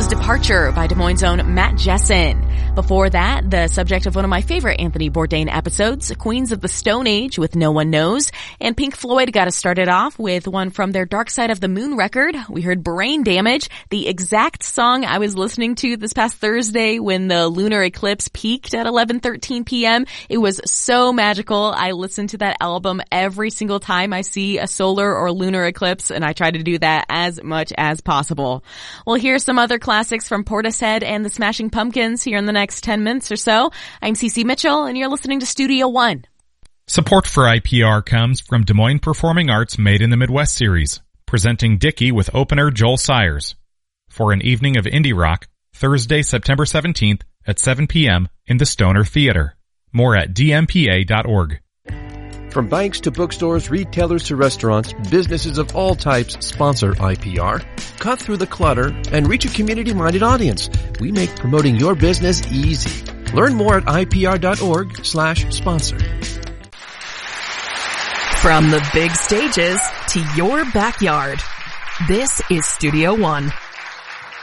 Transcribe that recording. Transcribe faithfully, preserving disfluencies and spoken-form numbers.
was Departure by Des Moines' own Matt Jessen. Before that, the subject of one of my favorite Anthony Bourdain episodes, Queens of the Stone Age with No One Knows. And Pink Floyd got us started off with one from their Dark Side of the Moon record. We heard Brain Damage, the exact song I was listening to this past Thursday when the lunar eclipse peaked at eleven thirteen p.m. It was so magical. I listen to that album every single time I see a solar or lunar eclipse, and I try to do that as much as possible. Well, here's some other classics from Portishead and the Smashing Pumpkins here in the next ten minutes or so. I'm Cece Mitchell, and you're listening to Studio One. Support for I P R comes from Des Moines Performing Arts Made in the Midwest series, presenting Dickie with opener Joel Sayers for an evening of indie rock, Thursday, September seventeenth at seven p.m. in the Stoner Theater. More at d m p a dot org. From banks to bookstores, retailers to restaurants, businesses of all types sponsor I P R. Cut through the clutter and reach a community-minded audience. We make promoting your business easy. Learn more at I P R dot org slash sponsor. From the big stages to your backyard, this is Studio One.